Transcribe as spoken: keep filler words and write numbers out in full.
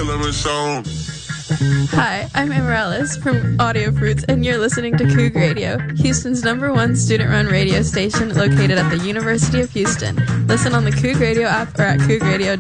Killer Michonne. Hi, I'm Amaryllis from Audio Fruits, and you're listening to Coug Radio, Houston's number one student-run radio station located at the University of Houston. Listen on the Coug Radio app or at coug radio